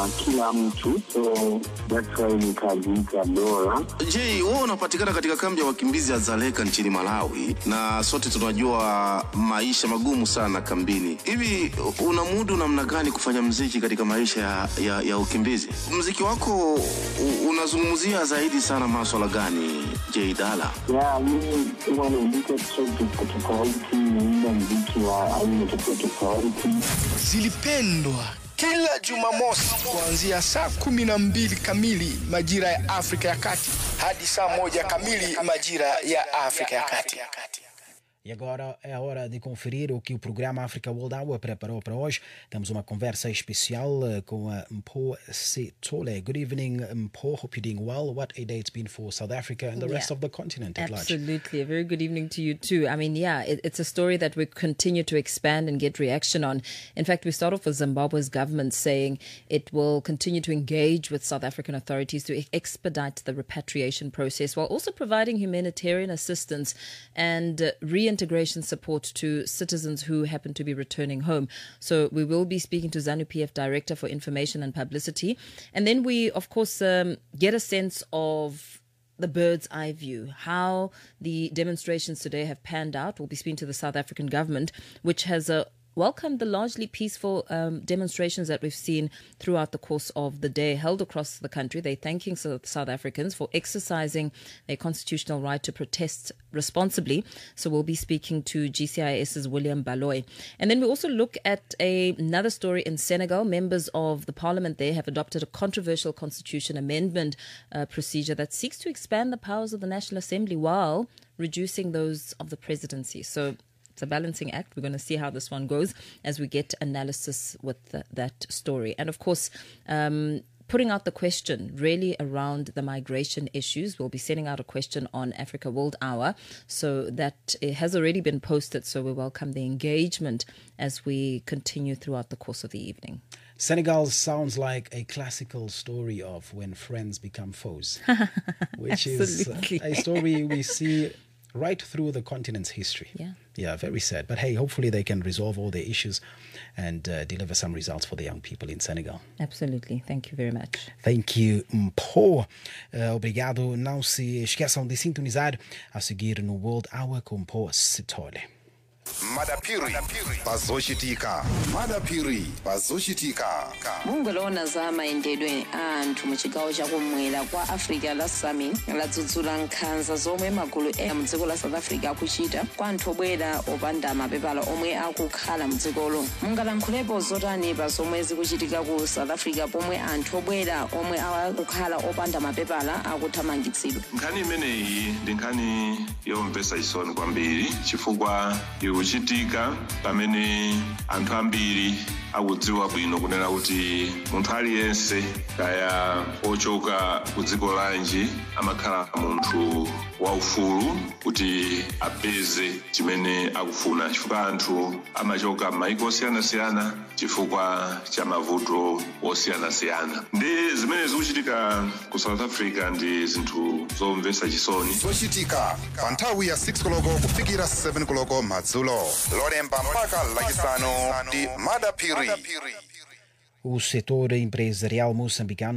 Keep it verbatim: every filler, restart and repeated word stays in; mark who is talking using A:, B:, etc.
A: kila mtu, so that's why nikajiita Dora.
B: Je, wewe unapatikana katika kambi ya wakimbizi ya Dzaleka nchini Malawi, na sote tunajua maisha magumu sana kambini. Hivi unamudu namna gani kufanya muziki katika maisha ya, ya, ya ukimbizi? Muziki wako unazungumzia zaidi sana masuala gani, J Dala?
A: Yeah, mimi wanaandika tofauti tofauti, na muziki wa aina tofauti tofauti.
C: Zilipendwa kila Jumamosi kuanzia saa kumi na mbili kamili majira ya Afrika ya Kati hadi saa moja kamili majira ya Afrika ya Kati.
D: E agora é a hora de conferir o que o programa Africa World Hour preparou para hoje. Temos uma conversa especial com a Mpho Sithole. Good evening, Mpho. Hope you're doing well. What a day it's been for South Africa and the yeah. rest of the continent at large.
E: Absolutely. A very good evening to you too. I mean, yeah, it, it's a story that we continue to expand and get reaction on. In fact, we start off with Zimbabwe's government saying it will continue to engage with South African authorities to expedite the repatriation process while also providing humanitarian assistance and uh, re integration support to citizens who happen to be returning home. So we will be speaking to ZANU-P F Director for Information and Publicity. And then we, of course, um, get a sense of the bird's eye view, how the demonstrations today have panned out. We'll be speaking to the South African government, which has a welcomed the largely peaceful um, demonstrations that we've seen throughout the course of the day held across the country. They're thanking South Africans for exercising their constitutional right to protest responsibly. So we'll be speaking to G C I S's William Baloyi. And then we also look at a, another story in Senegal. Members of the parliament there have adopted a controversial constitution amendment uh, procedure that seeks to expand the powers of the National Assembly while reducing those of the presidency. So it's a balancing act. We're going to see how this one goes as we get analysis with the, that story. And of course, um, putting out the question really around the migration issues. We'll be sending out a question on Africa World Hour. So that it has already been posted. So we welcome the engagement as we continue throughout the course of the evening.
D: Senegal sounds like a classical story of when friends become foes, which is a story we see right through the continent's history. Yeah. Yeah, very sad. But hey, hopefully they can resolve all their issues and uh, deliver some results for the young people in Senegal.
E: Absolutely. Thank you very much.
D: Thank you, Mpho. Uh, obrigado. Não se esqueçam de sintonizar a seguir no World Hour com Mpho Sithole.
F: Madapiri Bazoshitika Madapiri Bazoshitika
G: Mungolona za maendedwe anthu mu chigawo chakumwera kwa Africa la Sami ladzudzula nkhanza zomwe magulu e mu dziko la South Africa akuchita kwa anthu obwera opanda mapepala omwe akukhala mu dzikolo. Mungalankhulepo zotani pa zomwe zikuchitika ku South Africa pomwe anthu obwera omwe akukhala opanda mapepala akuthamangitsidwa.
H: Nkhani imeneyi ndi nkhani yomvetsa chisoni kwambiri chifukwa kuchitika pamene anthu ambiri akudziwa bwino kunena kuti munthu aliyense kaya ochoka ku dziko lanji amakhala munthu waufulu kuti apeze chimene akufuna chifukwa anthu amachoka m'mayiko osiyanasiyana chifukwa cha mavuto osiyanasiyana. Ndi zimene zikuchitika ku South Africa ndi zinthu zomvetsa chisoni.
F: Zochitika pa nthawi ya six koloko kufikira seven koloko madzulo. Lolemba mpaka lachisanu ndi Madapiri.
D: O setor empresarial moçambicano